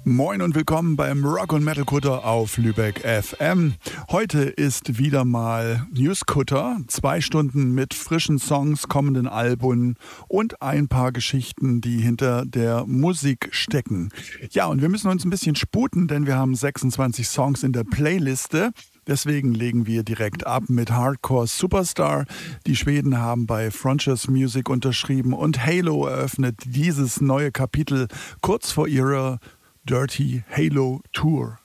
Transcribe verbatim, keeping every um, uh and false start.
Moin und willkommen beim Rock und Metal Kutter auf Lübeck F M. Heute ist wieder mal News Kutter. Zwei Stunden mit frischen Songs, kommenden Alben und ein paar Geschichten, die hinter der Musik stecken. Ja, und wir müssen uns ein bisschen sputen, denn wir haben sechsundzwanzig Songs in der Playliste. Deswegen legen wir direkt ab mit Hardcore Superstar. Die Schweden haben bei Frontiers Music unterschrieben und Halo eröffnet dieses neue Kapitel kurz vor ihrer Dirty Halo Tour.